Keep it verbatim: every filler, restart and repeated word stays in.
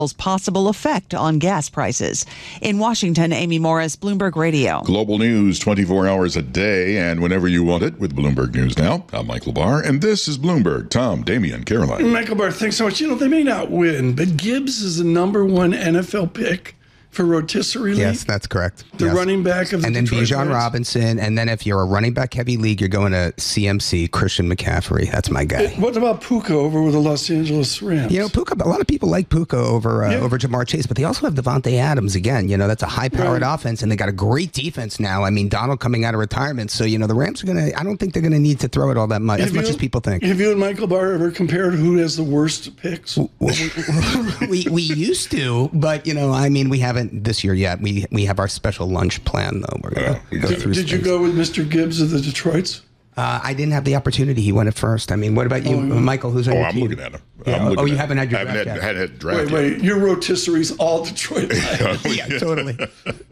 possible effect on gas prices. In Washington, Amy Morris, Bloomberg Radio. Global news twenty-four hours a day and whenever you want it with Bloomberg News Now. I'm Michael Barr, and this is Bloomberg. Tom, Damian, Caroline. Michael Barr, thanks so much. You know, they may not win, but Gibbs is the number one N F L pick for rotisserie league. Yes, that's correct. The yes. running back of the And then Detroit Bijan Lions. Robinson. And then if you're a running back heavy league, you're going to C M C, Christian McCaffrey. That's my guy. What about Puka over with the Los Angeles Rams? You know, Puka, a lot of people like Puka over uh, Yeah. over Jamar Chase, but they also have Devontae Adams again. You know, that's a high-powered Right. offense, and they got a great defense now. I mean, Donald coming out of retirement. So, you know, the Rams are going to, I don't think they're going to need to throw it all that much, as Have much you- as people think. Have you and Michael Barr ever compared who has the worst picks? we we used to, but, you know, I mean, we haven't this year yet. We we have our special lunch plan, though. We're going to go Did, through did you things. go with Mister Gibbs of the Detroits? Uh, I didn't have the opportunity. He went at first. I mean, what about you, Oh, yeah. Michael? Who's on Oh, your I'm team? looking at him. Yeah. I'm looking Oh, you at haven't had your I haven't draft had, yet. had, had draft Wait, yet. wait, your rotisserie's all Detroit Lions. Yeah, totally.